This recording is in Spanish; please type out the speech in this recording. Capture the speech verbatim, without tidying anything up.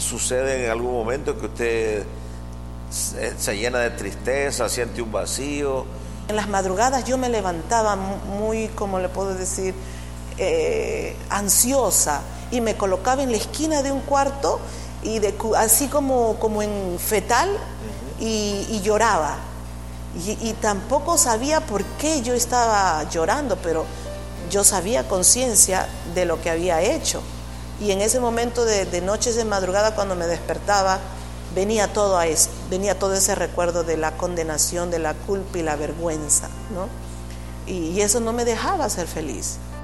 sucede en algún momento que usted se, se llena de tristeza, siente un vacío? En las madrugadas yo me levantaba muy, como le puedo decir, eh, ansiosa, y me colocaba en la esquina de un cuarto y de, así como, como en fetal, y, y lloraba. Y, y tampoco sabía por qué yo estaba llorando, pero yo sabía conciencia de lo que había hecho. Y en ese momento de, de noches de madrugada, cuando me despertaba, venía todo a eso, venía todo ese recuerdo de la condenación, de la culpa y la vergüenza, ¿no? Y, y eso no me dejaba ser feliz.